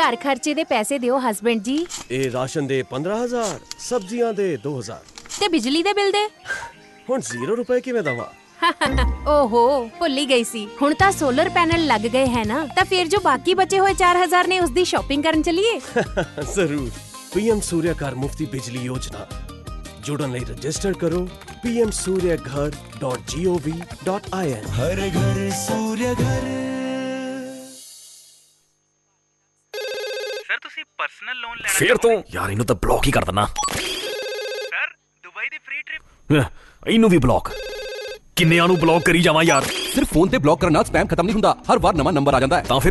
ਘਰ ਖਰਚੇ ਦੇ ਪੈਸੇ ਦਿਓ ਹਸਬੈਂਡ ਜੀ। ਇਹ ਰਾਸ਼ਨ ਦੇ 15,000, ਸਬਜ਼ੀਆਂ ਦੇ 2,000 ਤੇ ਬਿਜਲੀ ਦੇ ਬਿੱਲ ਦੇ? ਹੁਣ 0 ਰੁਪਏ ਕਿਵੇਂ ਦਵਾਂ? ਓਹੋ ਭੁੱਲ ਹੀ ਗਈ ਸੀ। ਹੁਣ ਤਾਂ ਸੋਲਰ ਪੈਨਲ ਲੱਗ ਗਏ ਹੈ ਨਾ, ਤਾਂ ਫਿਰ ਜੋ ਬਾਕੀ ਬਚੇ ਹੋਏ 4,000 ਨੇ ਉਸ ਦੀ ਸ਼ਾਪਿੰਗ ਕਰਨ ਚਲੀਏ। ਜ਼ਰੂਰ। PM ਸੂਰਿਆ ਘਰ ਮੁਫਤੀ ਬਿਜਲੀ ਯੋਜਨਾ। ਜੁੜਨ ਲਈ ਰਜਿਸਟਰ ਕਰੋ pmsuryaghar.gov.in। हर घर सूर्य घर। ਸਰ ਤੁਸੀਂ ਪਰਸਨਲ ਲੋਨ ਲੈਣਾ ਫੇਰ ਤੋਂ ਯਾਰ ਇਹਨੂੰ ਤਾਂ ਬਲੌਕ ਹੀ ਕਰ ਦੇਣਾ। ਸਰ ਦੁਬਈ ਦੀ ਫ੍ਰੀ ਟ੍ਰਿਪ। ਇਹਨੂੰ ਵੀ ਬਲੌਕ। ਕਿੰਨਿਆਂ ਨੂੰ ਬਲੌਕ ਕਰੀ ਜਾਵਾਂ ਯਾਰ। ਸਿਰਫ ਫੋਨ ਤੇ ਬਲੌਕ ਕਰਨ ਨਾਲ ਸਪੈਮ ਖਤਮ ਨਹੀਂ ਹੁੰਦਾ, ਹਰ ਵਾਰ ਨਵਾਂ ਨੰਬਰ ਆ ਜਾਂਦਾ ਹੈ। ਤਾਂ ਫਿਰ